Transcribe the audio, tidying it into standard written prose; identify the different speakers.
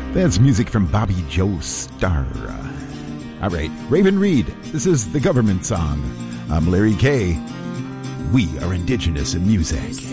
Speaker 1: That's music from Bobby Joe Starr. All right, Raven Reed, this is the government song. I'm Larry Kay. We are indigenous in music.